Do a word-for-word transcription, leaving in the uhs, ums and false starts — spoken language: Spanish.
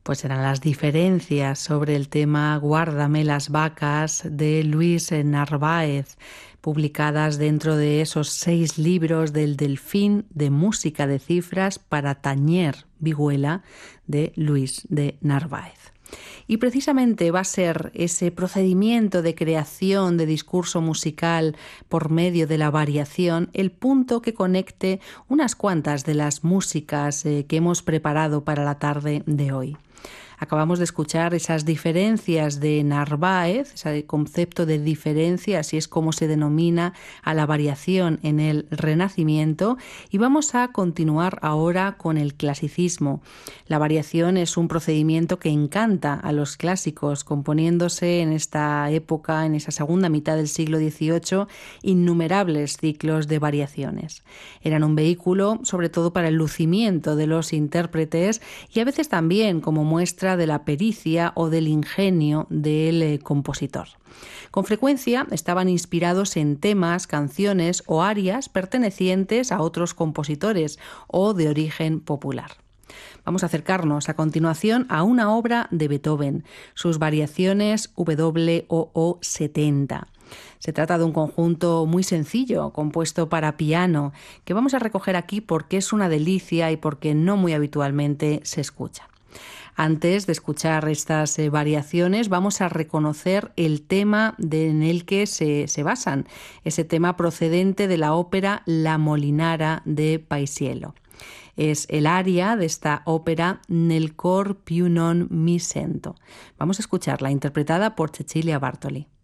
Pues eran las diferencias sobre el tema Guárdame las vacas de Luis Narváez, publicadas dentro de esos seis libros del Delfín de música de cifras para tañer vihuela de Luis de Narváez. Y precisamente va a ser ese procedimiento de creación de discurso musical por medio de la variación el punto que conecte unas cuantas de las músicas eh, que hemos preparado para la tarde de hoy. Acabamos de escuchar esas diferencias de Narváez, ese concepto de diferencia, así es como se denomina a la variación en el Renacimiento, y vamos a continuar ahora con el clasicismo. La variación es un procedimiento que encanta a los clásicos, componiéndose en esta época, en esa segunda mitad del siglo dieciocho, innumerables ciclos de variaciones. Eran un vehículo sobre todo para el lucimiento de los intérpretes y a veces también como muestra de la pericia o del ingenio del eh, compositor. Con frecuencia estaban inspirados en temas, canciones o arias pertenecientes a otros compositores o de origen popular. Vamos a acercarnos a continuación a una obra de Beethoven, sus variaciones W O O setenta. Se trata de un conjunto muy sencillo, compuesto para piano, que vamos a recoger aquí porque es una delicia y porque no muy habitualmente se escucha. Antes de escuchar estas eh, variaciones, vamos a reconocer el tema de, en el que se, se basan, ese tema procedente de la ópera La Molinara de Paisiello. Es el aria de esta ópera Nel cor più non mi sento. Vamos a escucharla, interpretada por Cecilia Bartoli.